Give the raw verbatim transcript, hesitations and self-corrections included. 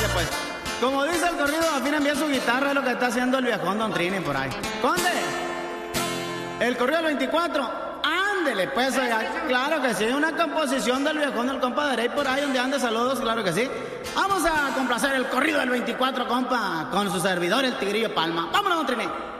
ándale pues. Como dice el corrido, afinen bien su guitarra, es lo que está haciendo el viejón Don Trini por ahí. ¡Conde! El corrido del veinticuatro, ándele pues, oiga, claro que sí, una composición del viejón del compa de Rey por ahí, donde ande saludos, claro que sí. Vamos a complacer el corrido del veinticuatro, compa, con su servidor, el Tigrillo Palma. ¡Vámonos, Don Trini!